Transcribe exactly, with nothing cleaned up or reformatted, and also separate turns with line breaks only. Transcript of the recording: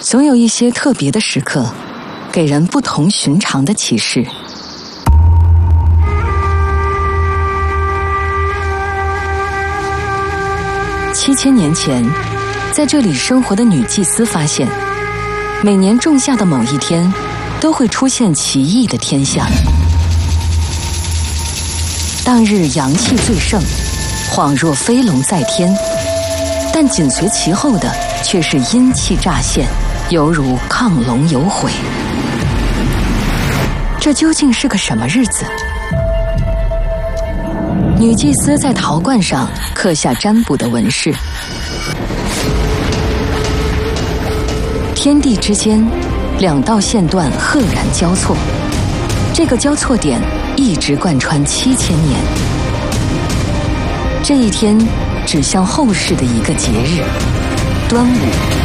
总有一些特别的时刻，给人不同寻常的启示。七千年前，在这里生活的女祭司发现，每年仲夏的某一天，都会出现奇异的天象。当日阳气最盛，恍若飞龙在天，但紧随其后的却是阴气乍现，犹如亢龙有悔。这究竟是个什么日子？女祭司在陶罐上刻下占卜的纹饰。天地之间，两道线段赫然交错，这个交错点一直贯穿七千年。这一天指向后世的一个节日——端午。